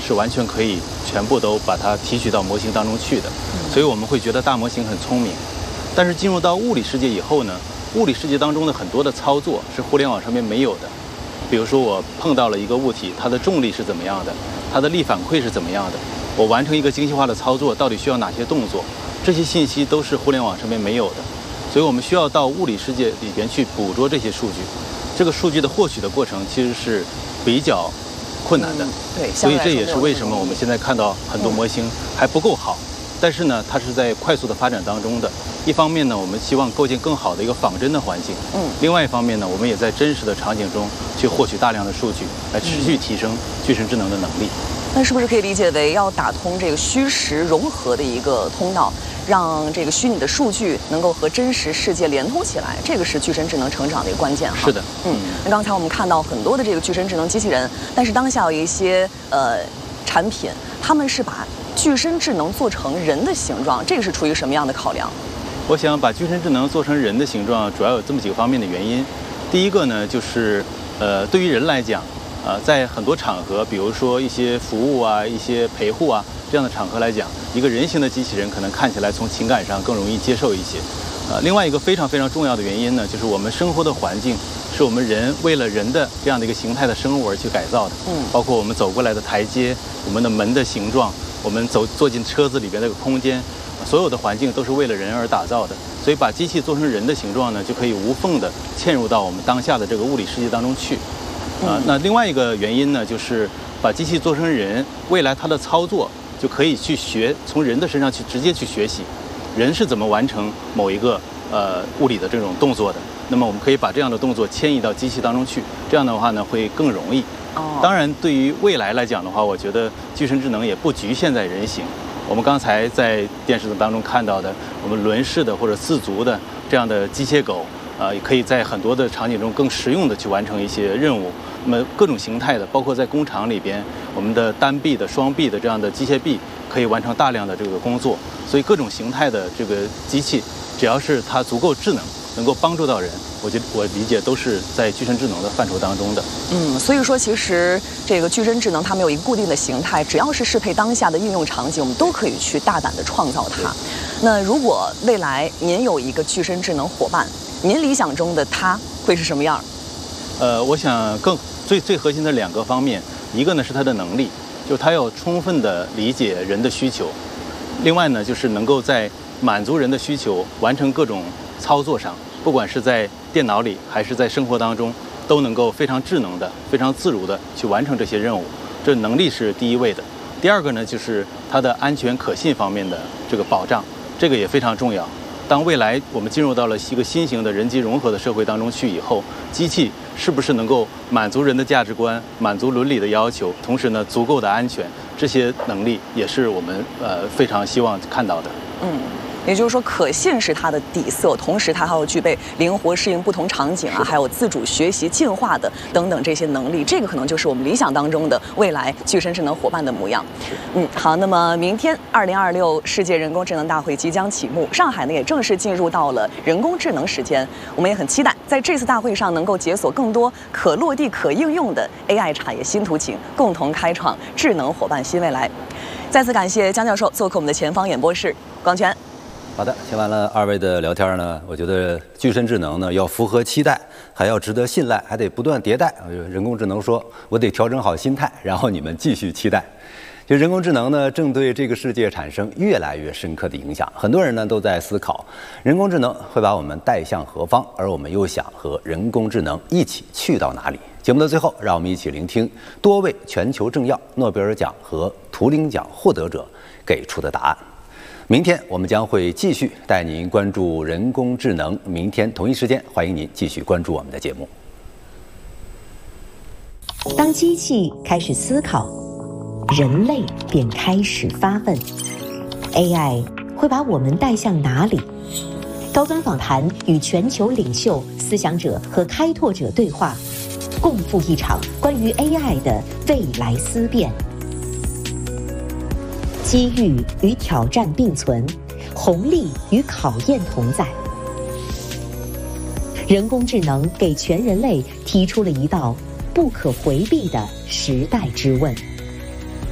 是完全可以全部都把它提取到模型当中去的，所以我们会觉得大模型很聪明。但是进入到物理世界以后呢，物理世界当中的很多的操作是互联网上面没有的。比如说我碰到了一个物体，它的重力是怎么样的，它的力反馈是怎么样的，我完成一个精细化的操作到底需要哪些动作，这些信息都是互联网上面没有的。所以我们需要到物理世界里边去捕捉这些数据。这个数据的获取的过程其实是比较困难的， 对， 所以这也是为什么我们现在看到很多模型还不够好，但是呢，它是在快速的发展当中的。一方面呢，我们希望构建更好的一个仿真的环境，另外一方面呢，我们也在真实的场景中去获取大量的数据，来持续提升具身智能的能力。 那是不是可以理解为要打通这个虚实融合的一个通道，让这个虚拟的数据能够和真实世界连通起来？这个是具身智能成长的一个关键哈。 是的， 那刚才我们看到很多的这个具身智能机器人，但是当下有一些产品，他们是把具身智能做成人的形状，这个是出于什么样的考量？ 我想把具身智能做成人的形状，主要有这么几个方面的原因。第一个呢，就是对于人来讲，在很多场合，比如说一些服务啊、一些陪护啊这样的场合来讲，一个人形的机器人可能看起来从情感上更容易接受一些。另外一个非常非常重要的原因呢，就是我们生活的环境是我们人为了人的这样的一个形态的生物而去改造的。包括我们走过来的台阶、我们的门的形状、我们坐进车子里边的空间，所有的环境都是为了人而打造的。所以把机器做成人的形状呢，就可以无缝地嵌入到我们当下的这个物理世界当中去。那另外一个原因呢，就是把机器做成人，未来它的操作就可以去学，从人的身上去直接去学习，人是怎么完成某一个物理的这种动作的。那么我们可以把这样的动作迁移到机器当中去，这样的话呢会更容易。当然，对于未来来讲的话，我觉得具身智能也不局限在人形。我们刚才在电视当中看到的，我们轮式的或者自足的这样的机械狗，也可以在很多的场景中更实用的去完成一些任务。那么各种形态的，包括在工厂里边，我们的单臂的、双臂的这样的机械臂，可以完成大量的这个工作。所以各种形态的这个机器，只要是它足够智能，能够帮助到人，我理解都是在具身智能的范畴当中的。 所以说其实这个具身智能它没有一个固定的形态，只要是适配当下的应用场景，我们都可以去大胆的创造它。那如果未来您有一个具身智能伙伴，您理想中的它会是什么样？ 我想最核心的两个方面，一个呢是它的能力，就是它要充分的理解人的需求；另外呢就是能够在满足人的需求、完成各种操作上，不管是在电脑里还是在生活当中，都能够非常智能的、非常自如的去完成这些任务。这能力是第一位的。第二个呢就是它的安全可信方面的这个保障，这个也非常重要。当未来我们进入到了一个新型的人机融合的社会当中去以后，机器是不是能够满足人的价值观、满足伦理的要求，同时呢足够的安全，这些能力也是我们非常希望看到的。 也就是说，可信是它的底色，同时它还要具备灵活适应不同场景啊，还有自主学习、进化的等等这些能力。这个可能就是我们理想当中的未来具身智能伙伴的模样。好，那么明天2026世界人工智能大会即将启幕，上海呢也正式进入到了人工智能时间。我们也很期待在这次大会上能够解锁更多可落地、可应用的 AI 产业新图景，共同开创智能伙伴新未来。再次感谢姜教授做客我们的前方演播室，光泉。 好的，听完了二位的聊天呢，我觉得具身智能呢要符合期待，还要值得信赖，还得不断迭代。人工智能说，我得调整好心态，然后你们继续期待。其实人工智能呢，正对这个世界产生越来越深刻的影响。很多人呢都在思考，人工智能会把我们带向何方，而我们又想和人工智能一起去到哪里？节目的最后，让我们一起聆听多位全球政要、诺贝尔奖和图灵奖获得者给出的答案。明天我们将会继续带您关注人工智能。明天同一时间，欢迎您继续关注我们的节目。 当机器开始思考，人类便开始发问。AI 会把我们带向哪里？高端访谈与全球领袖、思想者和开拓者对话，共赴一场关于 AI 的未来思辨。机遇与挑战并存，红利与考验同在。人工智能给全人类提出了一道不可回避的时代之问。